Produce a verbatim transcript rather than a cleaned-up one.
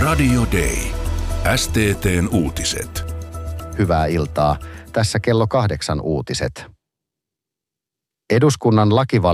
Radio Day. S T T:n uutiset. Hyvää iltaa. Tässä kello kahdeksan uutiset. Eduskunnan lakivaliokunta